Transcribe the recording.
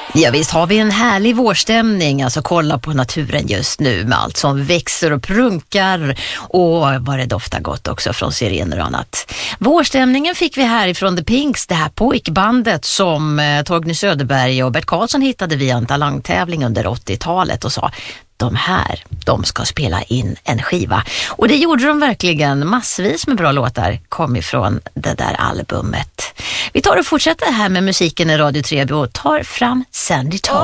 Ja, visst har vi en härlig vårstämning, alltså kolla på naturen just nu med allt som växer och prunkar och vad det doftar gott också från sirener och annat. Vårstämningen fick vi här ifrån The Pinks, det här pojkbandet som Torgny Söderberg och Bert Karlsson hittade via en talangtävling under 80-talet och sa de ska spela in en skiva. Och det gjorde de verkligen. Massvis med bra låtar kom ifrån det där albumet. Vi tar och fortsätter här med musiken i Radio Treby och tar fram Sandy Talk.